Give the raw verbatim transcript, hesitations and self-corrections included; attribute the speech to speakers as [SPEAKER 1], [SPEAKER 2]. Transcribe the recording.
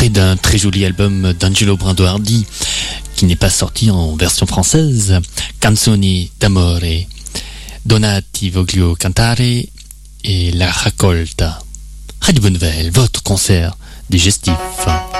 [SPEAKER 1] extrait d'un très joli album d'Angelo Branduardi qui n'est pas sorti en version française, Canzoni d'amore, Donati voglio cantare et La raccolta. Radio Bonne Nouvelle, votre concert digestif.